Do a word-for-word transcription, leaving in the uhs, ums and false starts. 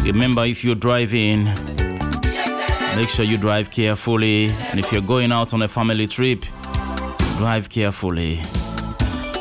Remember, if you're driving, make sure you drive carefully. And if you're going out on a family trip, drive carefully.